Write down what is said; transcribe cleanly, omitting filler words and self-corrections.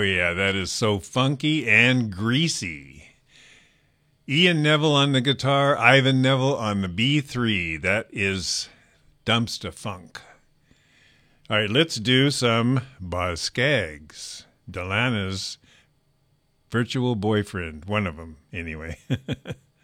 yeah, that is so funky and greasy. Ian Neville on the guitar, Ivan Neville on the B3. That is Dumpster Funk. All right, let's do some Boz Scaggs, Delana's virtual boyfriend, one of them anyway.